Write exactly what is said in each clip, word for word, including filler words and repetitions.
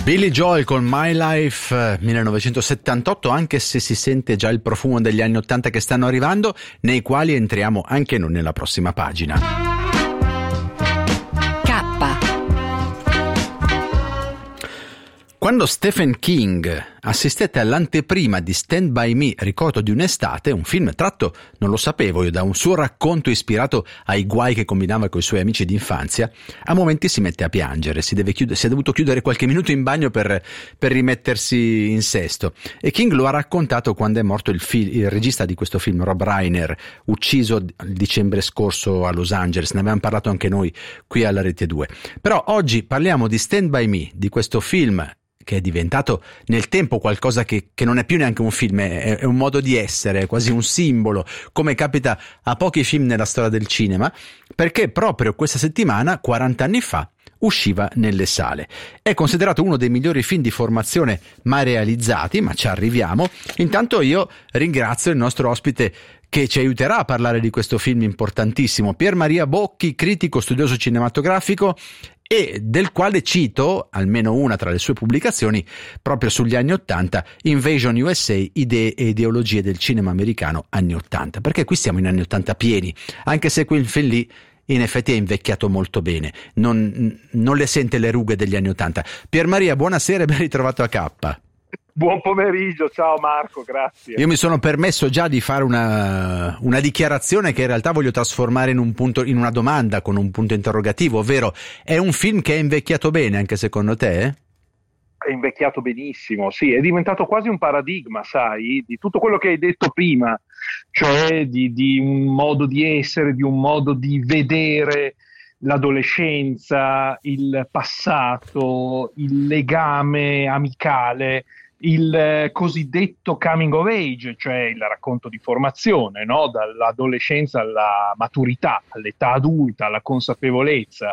Billy Joel con My Life millenovecentosettantotto, anche se si sente già il profumo degli anni ottanta che stanno arrivando, nei quali entriamo anche noi nella prossima pagina. Quando Stephen King assistette all'anteprima di Stand By Me, Ricordo di un'estate, un film tratto, non lo sapevo io, da un suo racconto ispirato ai guai che combinava con i suoi amici d'infanzia, a momenti si mette a piangere, si, deve chiudere, si è dovuto chiudere qualche minuto in bagno per, per rimettersi in sesto. E King lo ha raccontato quando è morto il, fil- il regista di questo film, Rob Reiner, ucciso il dicembre scorso a Los Angeles. Ne avevamo parlato anche noi qui alla Rete due. Però oggi parliamo di Stand By Me, di questo film che è diventato nel tempo qualcosa che, che non è più neanche un film, è, è un modo di essere, è quasi un simbolo, come capita a pochi film nella storia del cinema, perché proprio questa settimana, quaranta anni fa, usciva nelle sale. È considerato uno dei migliori film di formazione mai realizzati, ma ci arriviamo. Intanto io ringrazio il nostro ospite che ci aiuterà a parlare di questo film importantissimo, Pier Maria Bocchi, critico, studioso cinematografico, e del quale cito almeno una tra le sue pubblicazioni proprio sugli anni ottanta, Invasion U S A, idee e ideologie del cinema americano anni ottanta, perché qui siamo in anni ottanta pieni, anche se quel film lì in effetti è invecchiato molto bene, non, non le sente le rughe degli anni ottanta. Pier Maria, buonasera e ben ritrovato a K. Buon pomeriggio, ciao Marco, grazie. Io mi sono permesso già di fare una, una dichiarazione che in realtà voglio trasformare in un punto, in una domanda con un punto interrogativo, ovvero è un film che è invecchiato bene anche secondo te? Eh? È invecchiato benissimo, sì, è diventato quasi un paradigma, sai, di tutto quello che hai detto prima, cioè di, di un modo di essere, di un modo di vedere l'adolescenza, il passato, il legame amicale, il cosiddetto coming of age, cioè il racconto di formazione, no? Dall'adolescenza alla maturità, all'età adulta, alla consapevolezza.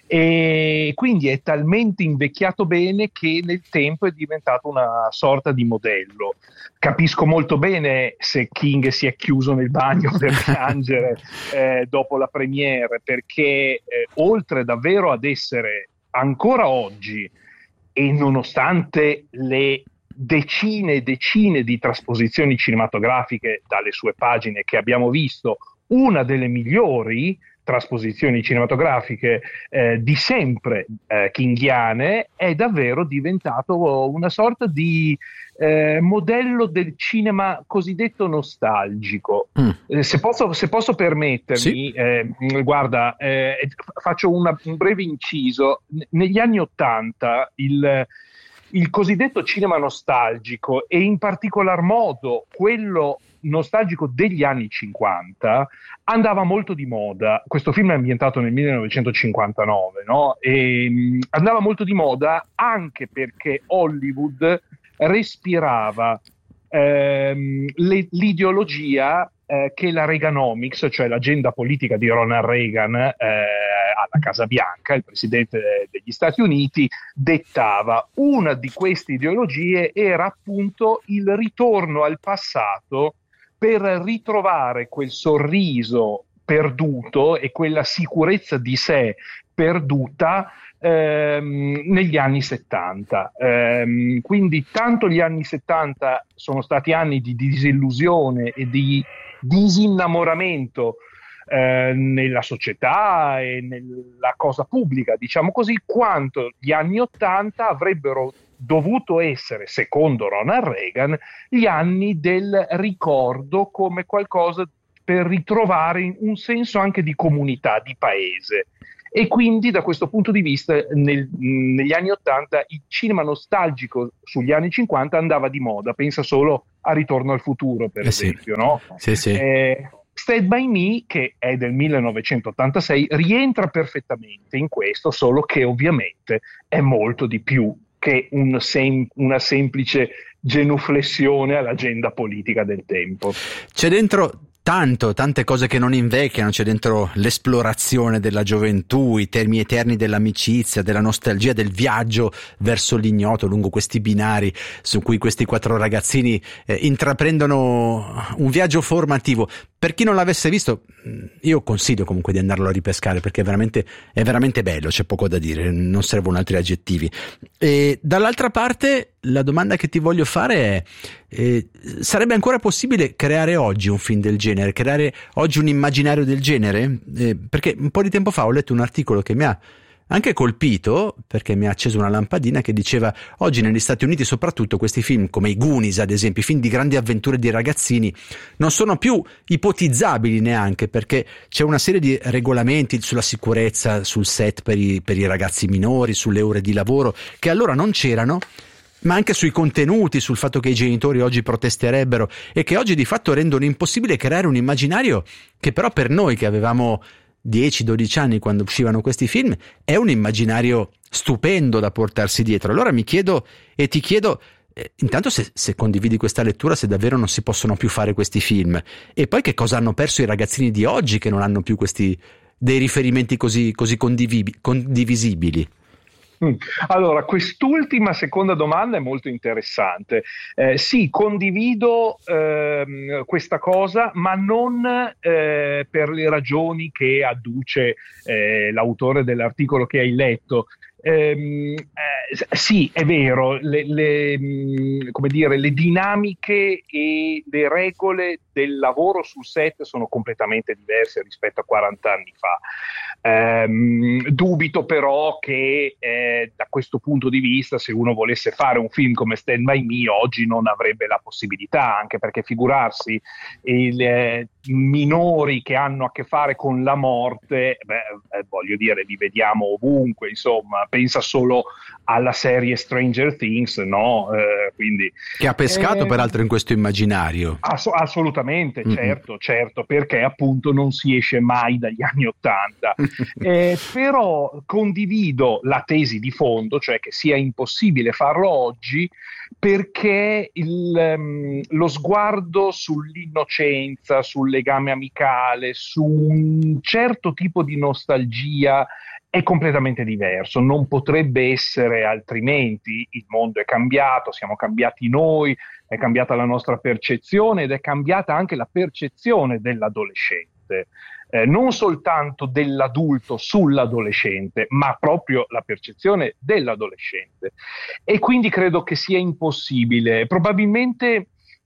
E quindi è talmente invecchiato bene che nel tempo è diventato una sorta di modello. Capisco molto bene se King si è chiuso nel bagno per piangere eh, dopo la premiere, perché eh, oltre davvero ad essere ancora oggi, e nonostante le decine e decine di trasposizioni cinematografiche dalle sue pagine che abbiamo visto, una delle migliori trasposizioni cinematografiche eh, di sempre eh, kinghiane, è davvero diventato una sorta di eh, modello del cinema cosiddetto nostalgico. Mm. Eh, se posso, se posso permettermi, sì. eh, guarda, eh, faccio una, un breve inciso. Negli anni Ottanta il Il cosiddetto cinema nostalgico, e in particolar modo quello nostalgico degli anni cinquanta, andava molto di moda. Questo film è ambientato nel millenovecentocinquantanove, no? E mh, andava molto di moda anche perché Hollywood respirava ehm, le, l'ideologia eh, che la Reaganomics, cioè l'agenda politica di Ronald Reagan eh, alla Casa Bianca, il presidente degli Stati Uniti, dettava. Una di queste ideologie era appunto il ritorno al passato per ritrovare quel sorriso perduto e quella sicurezza di sé perduta ehm, negli anni settanta. Ehm, quindi tanto gli anni settanta sono stati anni di disillusione e di disinnamoramento Eh, nella società e nella cosa pubblica, diciamo così, quanto gli anni Ottanta avrebbero dovuto essere, secondo Ronald Reagan, gli anni del ricordo come qualcosa per ritrovare un senso anche di comunità, di paese. E quindi da questo punto di vista nel, negli anni Ottanta il cinema nostalgico sugli anni cinquanta andava di moda. Pensa solo a Ritorno al futuro, per eh esempio, sì. no? Sì, sì. Eh, Stand By Me, che è del millenovecentottantasei, rientra perfettamente in questo, solo che ovviamente è molto di più che un sem- una semplice genuflessione all'agenda politica del tempo. C'è dentro tanto, tante cose che non invecchiano, c'è dentro l'esplorazione della gioventù, i temi eterni dell'amicizia, della nostalgia, del viaggio verso l'ignoto lungo questi binari su cui questi quattro ragazzini eh, intraprendono un viaggio formativo. per chi non l'avesse visto, io consiglio comunque di andarlo a ripescare, perché è veramente, è veramente bello, c'è poco da dire, non servono altri aggettivi. E dall'altra parte la domanda che ti voglio fare è, eh, sarebbe ancora possibile creare oggi un film del genere, creare oggi un immaginario del genere? Eh, perché un po' di tempo fa ho letto un articolo che mi ha anche colpito, perché mi ha acceso una lampadina, che diceva: oggi negli Stati Uniti soprattutto questi film come i Goonies, ad esempio, i film di grandi avventure di ragazzini, non sono più ipotizzabili neanche, perché c'è una serie di regolamenti sulla sicurezza sul set per i, per i ragazzi minori, sulle ore di lavoro, che allora non c'erano, ma anche sui contenuti, sul fatto che i genitori oggi protesterebbero, e che oggi di fatto rendono impossibile creare un immaginario che però per noi che avevamo dieci dodici anni quando uscivano questi film è un immaginario stupendo da portarsi dietro. Allora mi chiedo e ti chiedo, eh, intanto se, se condividi questa lettura, se davvero non si possono più fare questi film, e poi che cosa hanno perso i ragazzini di oggi che non hanno più questi dei riferimenti così, così condivibi, condivisibili. Allora, quest'ultima seconda domanda è molto interessante. Eh, sì, condivido ehm, questa cosa, ma non eh, per le ragioni che adduce eh, l'autore dell'articolo che hai letto. Ehm, eh, sì, è vero, le, le, mh, come dire, le dinamiche e le regole del lavoro sul set sono completamente diverse rispetto a quaranta anni fa. Ehm, dubito però che eh, da questo punto di vista, se uno volesse fare un film come Stand By Me oggi non avrebbe la possibilità, anche perché figurarsi i eh, minori che hanno a che fare con la morte, beh, eh, voglio dire, li vediamo ovunque, insomma, pensa solo alla serie Stranger Things, no? Eh, quindi, che ha pescato eh, peraltro in questo immaginario. Ass- assolutamente, Mm-mm. certo, certo, perché appunto non si esce mai dagli anni Ottanta. Eh, però condivido la tesi di fondo, cioè che sia impossibile farlo oggi, perché il, um, lo sguardo sull'innocenza, sul legame amicale, su un certo tipo di nostalgia è completamente diverso, non potrebbe essere altrimenti. Il mondo è cambiato, siamo cambiati noi, è cambiata la nostra percezione ed è cambiata anche la percezione dell'adolescente. Eh, non soltanto dell'adulto sull'adolescente, ma proprio la percezione dell'adolescente. E quindi credo che sia impossibile. Probabilmente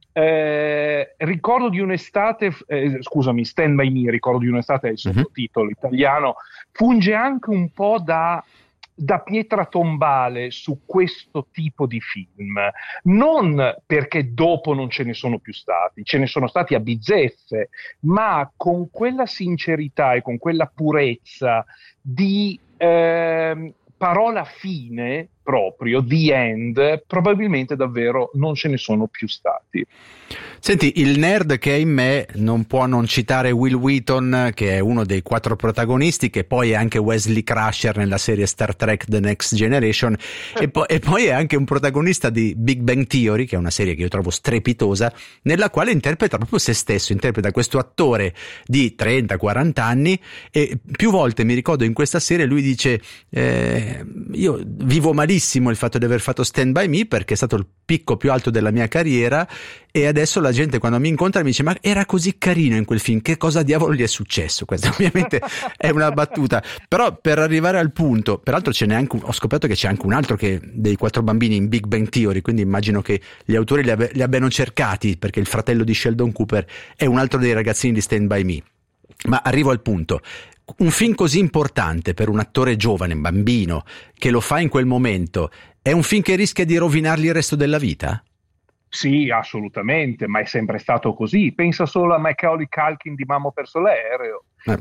eh, ricordo di un'estate, eh, scusami, Stand By Me, ricordo di un'estate, è il sottotitolo italiano, funge anche un po' da da pietra tombale su questo tipo di film, non perché dopo non ce ne sono più stati, ce ne sono stati a bizzeffe, ma con quella sincerità e con quella purezza di eh, parola fine proprio, the end, probabilmente davvero non ce ne sono più stati. Senti, il nerd che è in me non può non citare Will Wheaton, che è uno dei quattro protagonisti, che poi è anche Wesley Crusher nella serie Star Trek The Next Generation, e, po- e poi è anche un protagonista di Big Bang Theory, che è una serie che io trovo strepitosa, nella quale interpreta proprio se stesso, interpreta questo attore di trenta quaranta anni, e più volte mi ricordo in questa serie lui dice eh, io vivo malissimo il fatto di aver fatto Stand By Me, perché è stato il picco più alto della mia carriera, e adesso la gente quando mi incontra mi dice: ma era così carino in quel film, che cosa diavolo gli è successo? Questa ovviamente è una battuta, però per arrivare al punto, peraltro ce n'è anche un, ho scoperto che c'è anche un altro che dei quattro bambini in Big Bang Theory, quindi immagino che gli autori li, abbi- li abbiano cercati, perché il fratello di Sheldon Cooper è un altro dei ragazzini di Stand By Me. Ma arrivo al punto: un film così importante per un attore giovane, bambino, che lo fa in quel momento, è un film che rischia di rovinargli il resto della vita? Sì, assolutamente, ma è sempre stato così. Pensa solo a Macaulay Culkin di Mamma ho perso l'aereo.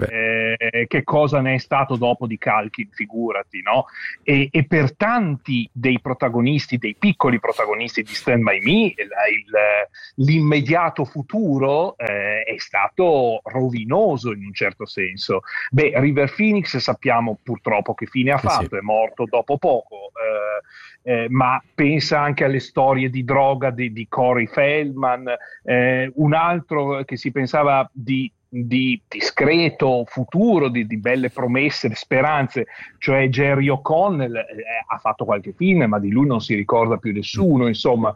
Eh, che cosa ne è stato dopo di Culkin, figurati, no? E, e per tanti dei protagonisti, dei piccoli protagonisti di Stand By Me, il, il, l'immediato futuro eh, è stato rovinoso in un certo senso. Beh, River Phoenix sappiamo purtroppo che fine ha fatto, sì. È morto dopo poco, eh, eh, ma pensa anche alle storie di droga di, di Corey Feldman, eh, un altro che si pensava di di discreto futuro, di, di belle promesse, speranze, cioè Jerry O'Connell eh, ha fatto qualche film, ma di lui non si ricorda più nessuno, insomma.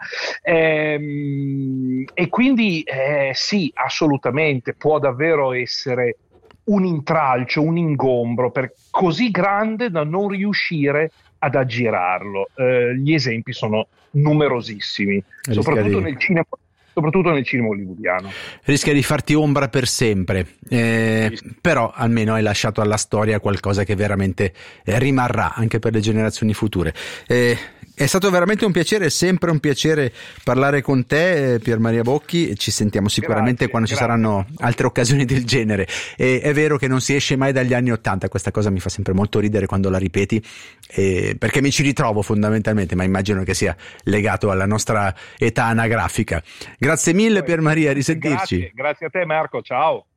Ehm, e quindi eh, sì, assolutamente, può davvero essere un intralcio, un ingombro per così grande da non riuscire ad aggirarlo. Eh, gli esempi sono numerosissimi, soprattutto di... nel cinema. Soprattutto nel cinema hollywoodiano. Rischia di farti ombra per sempre, eh, però almeno hai lasciato alla storia qualcosa che veramente eh, rimarrà anche per le generazioni future. Eh, È stato veramente un piacere, sempre un piacere parlare con te, Pier Maria Bocchi. Ci sentiamo sicuramente grazie, quando grazie. Ci saranno altre occasioni del genere. E è vero che non si esce mai dagli anni Ottanta, questa cosa mi fa sempre molto ridere quando la ripeti, eh, perché mi ci ritrovo fondamentalmente, ma immagino che sia legato alla nostra età anagrafica. Grazie mille Pier Maria, a risentirci. Grazie, grazie a te Marco, ciao.